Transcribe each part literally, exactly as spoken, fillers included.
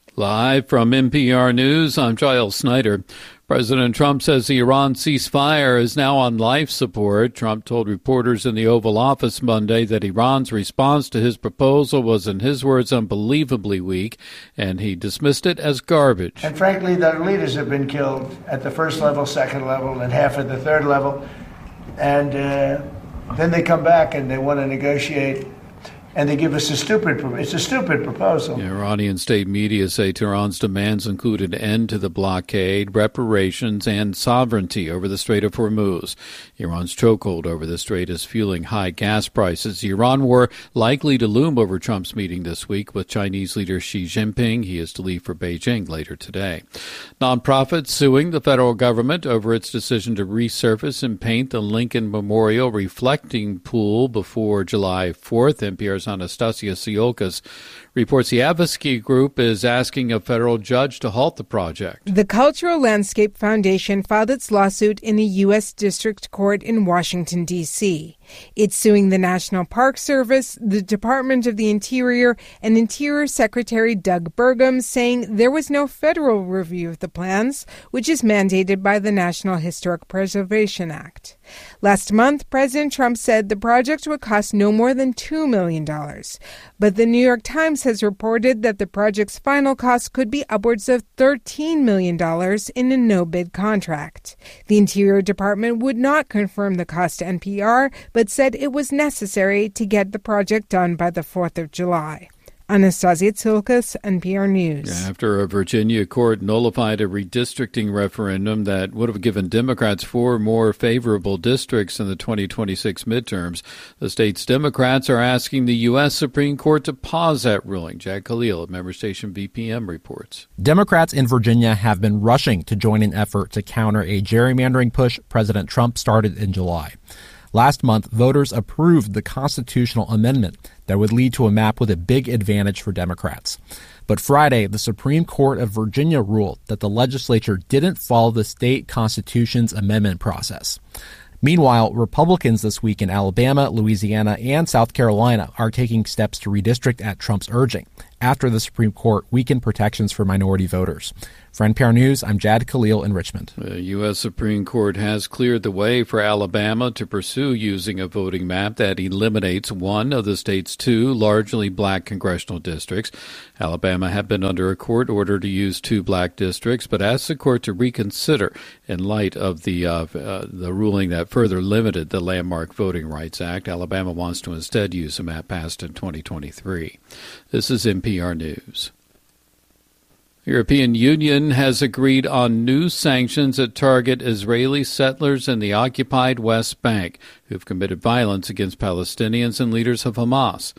Live from N P R News, I'm Giles Snyder. President Trump says the Iran ceasefire is now on life support. Trump told reporters in the Oval Office Monday that Iran's response to his proposal was, in his words, unbelievably weak, and he dismissed it as garbage. And frankly, their leaders have been killed at the first level, second level, and half at the third level. And uh, then they come back and they want to negotiate. And they give us a stupid, it's a stupid proposal. The Iranian state media say Tehran's demands include an end to the blockade, reparations, and sovereignty over the Strait of Hormuz. Iran's chokehold over the strait is fueling high gas prices. The Iran war likely to loom over Trump's meeting this week with Chinese leader Xi Jinping. He is to leave for Beijing later today. Nonprofits suing the federal government over its decision to resurface and paint the Lincoln Memorial reflecting pool before July fourth. N P R's Anastasia Tsiolkas reports the advocacy group is asking a federal judge to halt the project. The Cultural Landscape Foundation filed its lawsuit in a U S District Court in Washington, D C It's suing the National Park Service, the Department of the Interior, and Interior Secretary Doug Burgum, saying there was no federal review of the plans, which is mandated by the National Historic Preservation Act. Last month, President Trump said the project would cost no more than two million dollars. But the New York Times has reported that the project's final cost could be upwards of thirteen million dollars in a no-bid contract. The Interior Department would not confirm the cost to N P R, but said it was necessary to get the project done by the fourth of July. Anastasia Tsiolkas, N P R News. After a Virginia court nullified a redistricting referendum that would have given Democrats four more favorable districts in the twenty twenty-six midterms, the state's Democrats are asking the U S Supreme Court to pause that ruling. Jack Khalil at member station V P M reports. Democrats in Virginia have been rushing to join an effort to counter a gerrymandering push President Trump started in July. Last month, voters approved the constitutional amendment that would lead to a map with a big advantage for Democrats. But Friday, the Supreme Court of Virginia ruled that the legislature didn't follow the state constitution's amendment process. Meanwhile, Republicans this week in Alabama, Louisiana, and South Carolina are taking steps to redistrict at Trump's urging after the Supreme Court weakened protections for minority voters. For N P R News, I'm Jad Khalil in Richmond. The U S Supreme Court has cleared the way for Alabama to pursue using a voting map that eliminates one of the state's two largely black congressional districts. Alabama had been under a court order to use two black districts, but asked the court to reconsider in light of the uh, uh, the ruling that further limited the landmark Voting Rights Act. Alabama wants to instead use a map passed in twenty twenty-three. This is N P R News. The European Union has agreed on new sanctions that target Israeli settlers in the occupied West Bank who have committed violence against Palestinians and leaders of Hamas.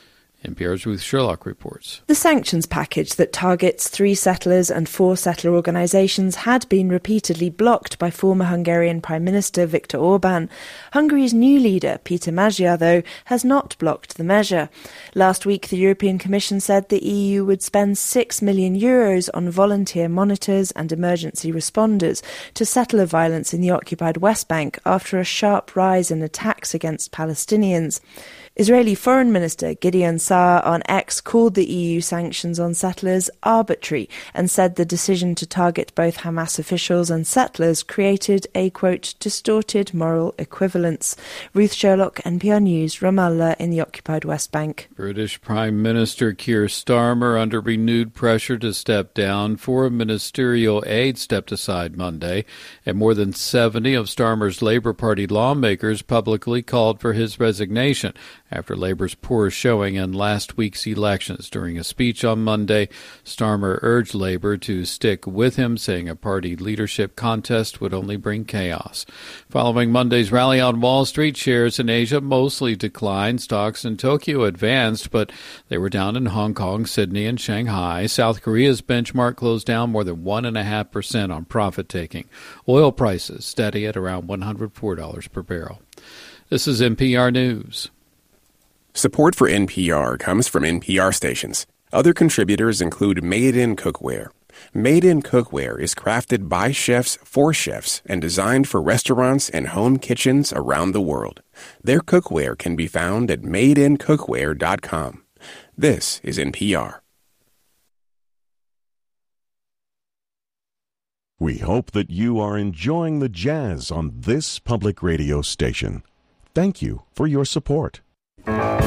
N P R's Ruth Sherlock reports. The sanctions package that targets three settlers and four settler organisations had been repeatedly blocked by former Hungarian Prime Minister Viktor Orban. Hungary's new leader, Peter Magyar, though, has not blocked the measure. Last week, the European Commission said the E U would spend six million euros on volunteer monitors and emergency responders to settler violence in the occupied West Bank after a sharp rise in attacks against Palestinians. Israeli Foreign Minister Gideon Saar on X called the E U sanctions on settlers arbitrary and said the decision to target both Hamas officials and settlers created a, quote, distorted moral equivalence. Ruth Sherlock, N P R News, Ramallah in the occupied West Bank. British Prime Minister Keir Starmer under renewed pressure to step down. Four ministerial aides stepped aside Monday, and more than seventy of Starmer's Labour Party lawmakers publicly called for his resignation after Labour's poor showing in last week's elections. During a speech on Monday, Starmer urged Labour to stick with him, saying a party leadership contest would only bring chaos. Following Monday's rally on Wall Street, shares in Asia mostly declined. Stocks in Tokyo advanced, but they were down in Hong Kong, Sydney, and Shanghai. South Korea's benchmark closed down more than one point five percent on profit-taking. Oil prices steady at around one hundred four dollars per barrel. This is N P R News. Support for N P R comes from N P R stations. Other contributors include Made in Cookware. Made in Cookware is crafted by chefs for chefs and designed for restaurants and home kitchens around the world. Their cookware can be found at made in cookware dot com. This is N P R. We hope that you are enjoying the jazz on this public radio station. Thank you for your support.